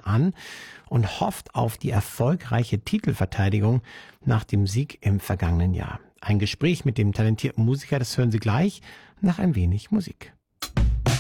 an und hofft auf die erfolgreiche Titelverteidigung nach dem Sieg im vergangenen Jahr. Ein Gespräch mit dem talentierten Musiker, das hören Sie gleich nach ein wenig Musik.